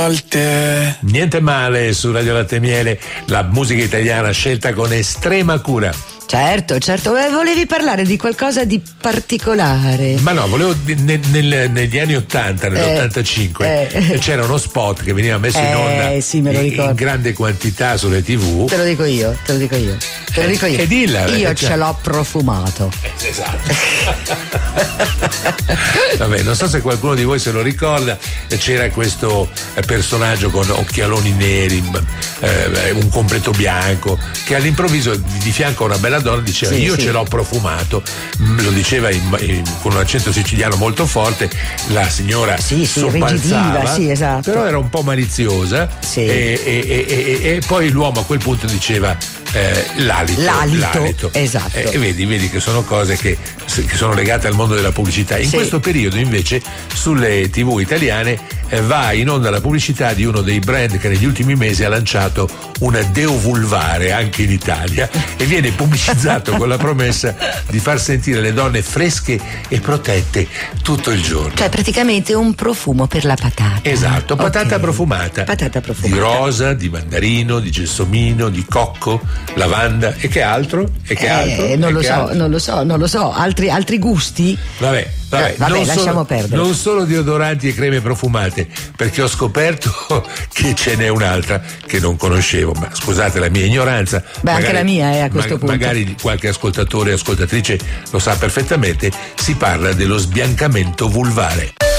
Niente male su Radio Latte e Miele, la musica italiana scelta con estrema cura. Certo, volevi parlare di qualcosa di particolare. Ma no, volevo negli anni 80, nell'85 c'era uno spot che veniva messo in onda sì, me lo ricordo, in grande quantità sulle TV. Te lo dico io. E dilla, io ce l'ho profumato. Esatto. Vabbè, non so se qualcuno di voi se lo ricorda, c'era questo personaggio con occhialoni neri, un completo bianco, che all'improvviso di fianco a una bella donna diceva ce l'ho profumato, lo diceva con un accento siciliano molto forte, la signora sobbalzava, esatto. Però era un po' maliziosa e poi l'uomo a quel punto diceva l'alito. Esatto. E vedi che sono cose che sono legate al mondo della pubblicità. In questo periodo invece sulle TV italiane va in onda la pubblicità di uno dei brand che negli ultimi mesi ha lanciato una deo vulvare anche in Italia e viene pubblicizzato con la promessa di far sentire le donne fresche e protette tutto il giorno. Cioè praticamente un profumo per la patata. Esatto, patata profumata. Di rosa, di mandarino, di gelsomino, di cocco, lavanda e che altro? Non lo so. Altri gusti? Vabbè, lasciamo perdere. Non solo deodoranti e creme profumate, perché ho scoperto che ce n'è un'altra che non conoscevo, ma scusate la mia ignoranza. Anche la mia a questo punto. Magari qualche ascoltatore e ascoltatrice lo sa perfettamente, si parla dello sbiancamento vulvare.